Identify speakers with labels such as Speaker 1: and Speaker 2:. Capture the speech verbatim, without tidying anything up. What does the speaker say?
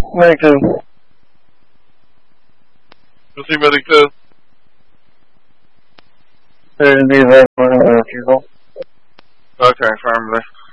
Speaker 1: Medic two.
Speaker 2: You'll see Medic two.
Speaker 1: There's the event for uh, fuel.
Speaker 2: Okay, affirmative.